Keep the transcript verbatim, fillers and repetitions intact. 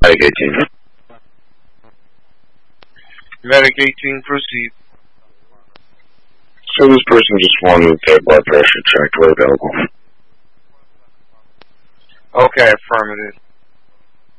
Medic eighteen. Medic eighteen, proceed. So this person just wanted their blood pressure checked. We're available. Okay, affirmative.